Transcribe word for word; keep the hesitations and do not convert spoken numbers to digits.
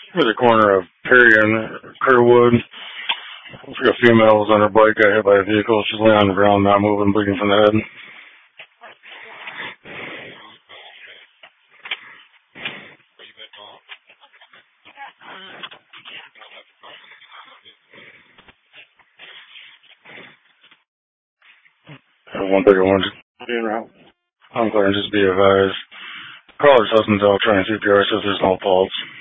At the corner of Perry and Kerwood. Looks like a female was on her bike, got hit by a vehicle. She's laying on the ground, not moving, bleeding from the head. one thirty-one, being route. I'm going to just be advised. Call his husband's out trying C P R, says there's no pulse.